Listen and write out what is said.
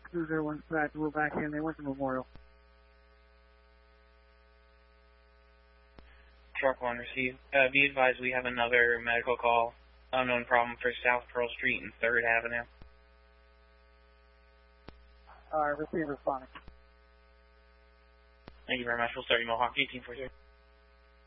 Cruiser went back, we're back in, they went to Memorial. Truck 1 received. Be advised we have another medical call. Unknown problem for South Pearl Street and 3rd Avenue. Alright, receive responding. Thank you very much. We'll start you Mohawk 1840.